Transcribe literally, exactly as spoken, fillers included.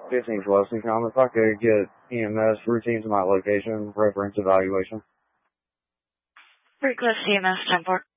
fifteen twelve, Syncom. If I could get E M S routine to my location, reference evaluation. Request E M S ten four.